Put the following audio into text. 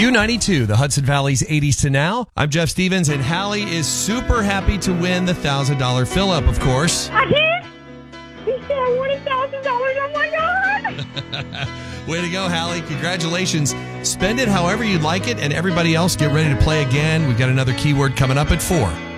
Q92, the Hudson Valley's 80s to now. I'm Jeff Stevens, and Hallie is super happy to win the $1,000 fill-up, of course. I did? He said I won $1,000. Oh, my God. Way to go, Hallie. Congratulations. Spend it however you'd like it, and everybody else get ready to play again. We've got another keyword coming up at 4.